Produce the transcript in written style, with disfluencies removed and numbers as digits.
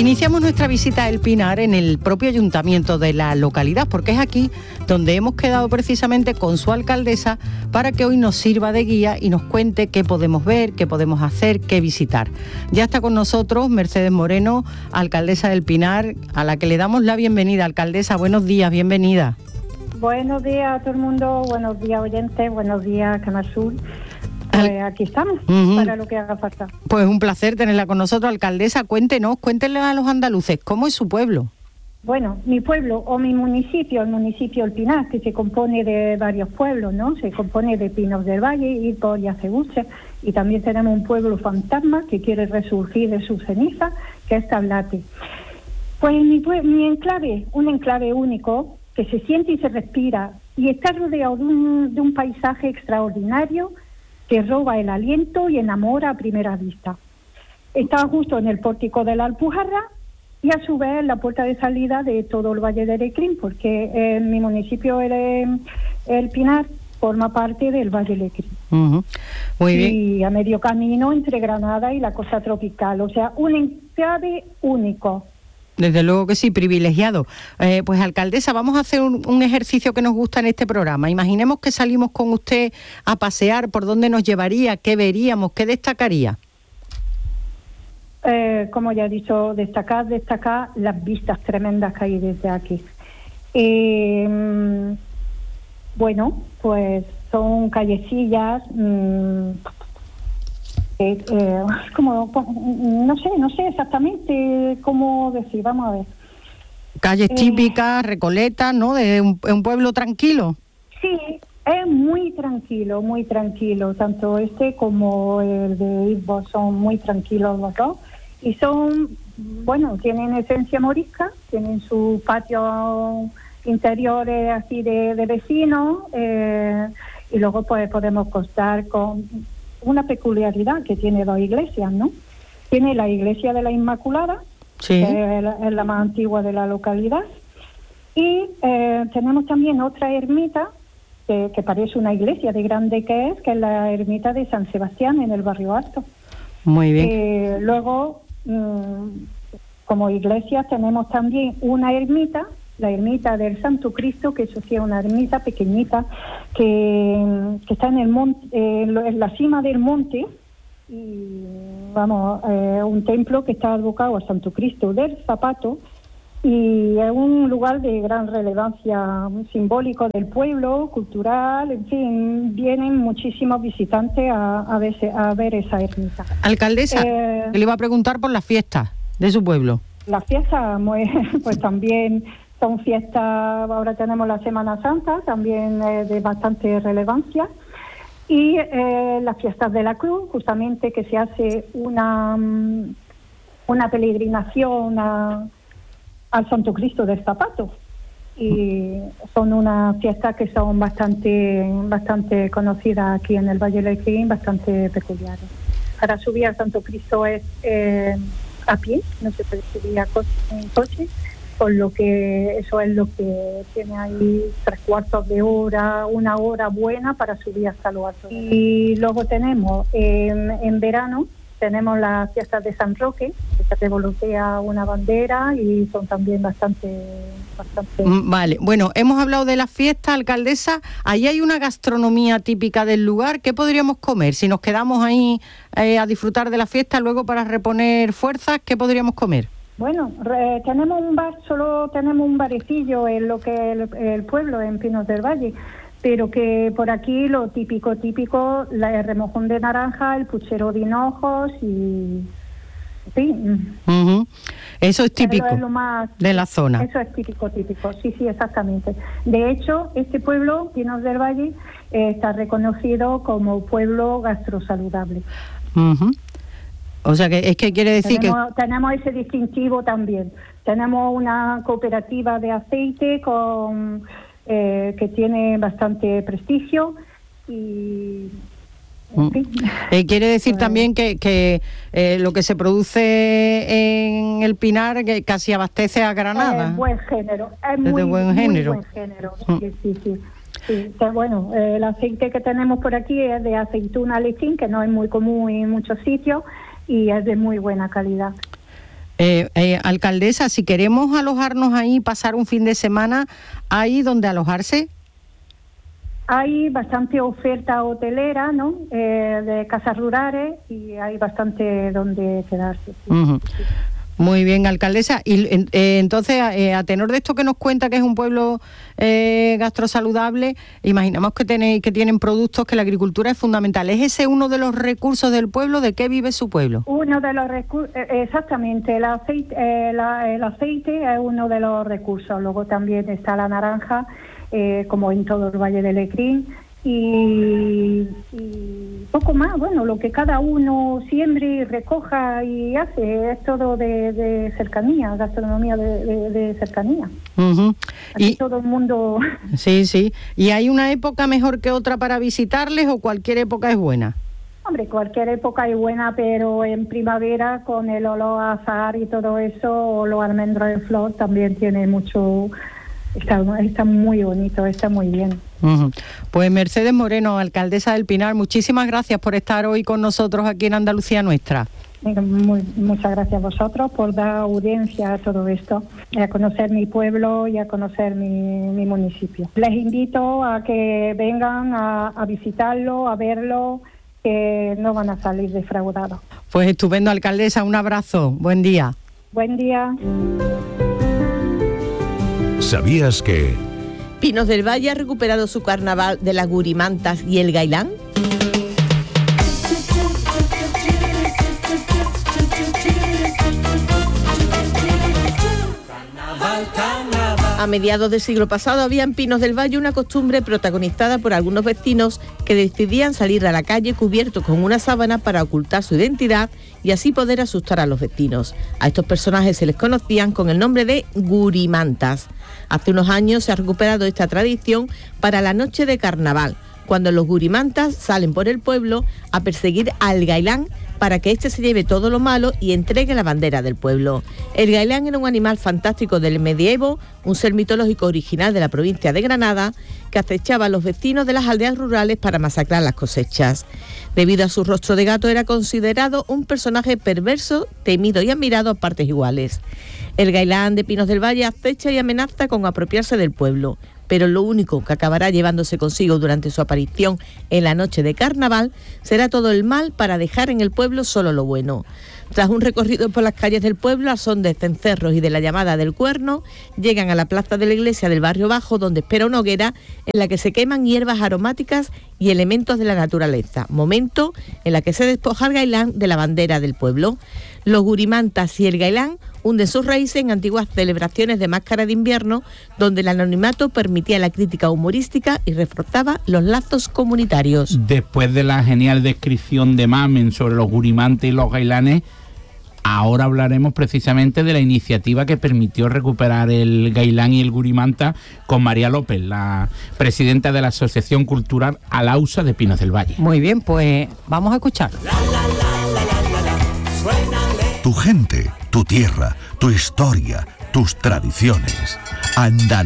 Iniciamos nuestra visita a El Pinar en el propio ayuntamiento de la localidad, porque es aquí donde hemos quedado precisamente con su alcaldesa para que hoy nos sirva de guía y nos cuente qué podemos ver, qué podemos hacer, qué visitar. Ya está con nosotros Mercedes Moreno, alcaldesa del Pinar, a la que le damos la bienvenida. Alcaldesa, buenos días, bienvenida. Buenos días a todo el mundo, buenos días oyentes, buenos días Canal Sur. Pues aquí estamos, para lo que haga falta. Pues un placer tenerla con nosotros, alcaldesa. Cuéntenle a los andaluces, ¿cómo es su pueblo? Bueno, mi pueblo o mi municipio, el municipio El Pinar, que se compone de varios pueblos, ¿no? Se compone de Pinos del Valle, Irpor y Acebuche, y también tenemos un pueblo fantasma que quiere resurgir de sus cenizas, que es Tablate. Pues mi enclave, un enclave único, que se siente y se respira, y está rodeado de un paisaje extraordinario, que roba el aliento y enamora a primera vista. Está justo en el pórtico de la Alpujarra y a su vez la puerta de salida de todo el Valle de Lecrín, porque mi municipio, el Pinar, forma parte del Valle de Lecrín. Muy bien. Y a medio camino entre Granada y la costa tropical, o sea, un enclave único. Desde luego que sí, privilegiado. Pues alcaldesa, vamos a hacer un ejercicio que nos gusta en este programa. Imaginemos que salimos con usted a pasear, ¿por dónde nos llevaría? ¿Qué veríamos? ¿Qué destacaría? Como ya he dicho, destacar las vistas tremendas que hay desde aquí. Bueno, pues son callecillas... como no sé exactamente cómo decir, vamos a ver. Calles típicas, Recoleta, ¿no? De un pueblo tranquilo. Sí, es muy tranquilo, tanto este como el de Irpor son muy tranquilos los dos, y son, bueno, tienen esencia morisca, tienen sus patios interiores así de vecinos, y luego pues podemos contar con una peculiaridad que tiene dos iglesias, ¿no? Tiene la iglesia de la Inmaculada, sí, que es la más antigua de la localidad, y tenemos también otra ermita que parece una iglesia de grande que es la ermita de San Sebastián en el barrio Alto. Muy bien. Luego, como iglesia tenemos también una ermita, la ermita del Santo Cristo, que eso sí es una ermita pequeñita que está en el monte, en la cima del monte, y vamos, un templo que está advocado a Santo Cristo del Zapato, y es un lugar de gran relevancia simbólico del pueblo, cultural, en fin, vienen muchísimos visitantes a ver esa ermita. Alcaldesa, le iba a preguntar por las fiestas de su pueblo. Las fiestas, pues también son fiestas, ahora tenemos la Semana Santa, también de bastante relevancia, y las fiestas de la Cruz, justamente que se hace una peregrinación al Santo Cristo del Zapato, y son unas fiestas que son bastante conocidas aquí en el Valle de Lecrín, bastante peculiares. Para subir al Santo Cristo es a pie, no se puede subir en coche, con lo que eso es lo que tiene ahí 3/4 de hora, 1 hora buena para subir hasta lo alto. Y luego tenemos en verano tenemos las fiestas de San Roque, que se revolotea una bandera y son también bastante. Vale, bueno, hemos hablado de las fiestas, alcaldesa. Ahí hay una gastronomía típica del lugar. ¿Qué podríamos comer? Si nos quedamos ahí a disfrutar de la fiesta, luego para reponer fuerzas, ¿qué podríamos comer? Bueno, tenemos un bar, solo tenemos un barecillo en lo que el pueblo, en Pinos del Valle, pero que por aquí lo típico, el remojón de naranja, el puchero de hinojos y... Sí. Eso es típico es lo más, de la zona. Eso es típico, sí, exactamente. De hecho, este pueblo, Pinos del Valle, está reconocido como pueblo gastrosaludable. O sea, que es que quiere decir tenemos ese distintivo también. Tenemos una cooperativa de aceite que tiene bastante prestigio y... quiere decir también que lo que se produce en el Pinar que casi abastece a Granada. Es buen género, es muy buen género. Sí. Bueno, el aceite que tenemos por aquí es de aceituna Lecrín, que no es muy común en muchos sitios, y es de muy buena calidad. Alcaldesa, si queremos alojarnos ahí, pasar un fin de semana, ¿hay donde alojarse? Hay bastante oferta hotelera, ¿no? De casas rurales, y hay bastante donde quedarse. Sí. Uh-huh. Muy bien, alcaldesa. Y entonces, a tenor de esto que nos cuenta, que es un pueblo gastrosaludable, imaginamos que tienen productos, que la agricultura es fundamental. ¿Es ese uno de los recursos del pueblo? ¿De qué vive su pueblo? Uno de los recursos, exactamente. El aceite es uno de los recursos. Luego también está la naranja, como en todo el Valle del Lecrín. Y poco más, bueno, lo que cada uno siembre, recoja y hace, es todo de cercanía, gastronomía de cercanía. Uh-huh. Y todo el mundo... Sí. ¿Y hay una época mejor que otra para visitarles o cualquier época es buena? Hombre, cualquier época es buena, pero en primavera, con el olor a azahar y todo eso, o los almendros en flor, también tiene mucho... Está muy bonito, está muy bien. Uh-huh. Pues Mercedes Moreno, alcaldesa del Pinar, muchísimas gracias por estar hoy con nosotros aquí en Andalucía Nuestra. Muchas gracias a vosotros por dar audiencia a todo esto, a conocer mi pueblo y a conocer mi municipio. Les invito a que vengan a visitarlo, a verlo, que no van a salir defraudados. Pues estupendo, alcaldesa, un abrazo, buen día. Buen día. ¿Sabías que Pinos del Valle ha recuperado su carnaval de las gurimantas y el gailán? A mediados del siglo pasado había en Pinos del Valle una costumbre protagonizada por algunos vecinos que decidían salir a la calle cubiertos con una sábana para ocultar su identidad y así poder asustar a los vecinos. A estos personajes se les conocían con el nombre de gurimantas. Hace unos años se ha recuperado esta tradición para la noche de carnaval, cuando los gurimantas salen por el pueblo a perseguir al gailán para que éste se lleve todo lo malo y entregue la bandera del pueblo. El gailán era un animal fantástico del medievo, un ser mitológico original de la provincia de Granada, que acechaba a los vecinos de las aldeas rurales para masacrar las cosechas. Debido a su rostro de gato, era considerado un personaje perverso, temido y admirado a partes iguales. El gailán de Pinos del Valle acecha y amenaza con apropiarse del pueblo, pero lo único que acabará llevándose consigo durante su aparición en la noche de carnaval será todo el mal para dejar en el pueblo solo lo bueno. Tras un recorrido por las calles del pueblo a son de cencerros y de la llamada del cuerno, llegan a la plaza de la iglesia del barrio bajo, donde espera una hoguera en la que se queman hierbas aromáticas y elementos de la naturaleza, momento en la que se despoja el gailán de la bandera del pueblo. Los gurimantas y el gailán hunden sus raíces en antiguas celebraciones de máscara de invierno, donde el anonimato permitía la crítica humorística y reforzaba los lazos comunitarios. Después de la genial descripción de Mamen sobre los gurimantes y los gailanes, ahora hablaremos precisamente de la iniciativa que permitió recuperar el gailán y el gurimanta con María López, la presidenta de la Asociación Cultural Alausa de Pinos del Valle. Muy bien, pues vamos a escuchar. tu gente, tu tierra, tu historia, tus tradiciones?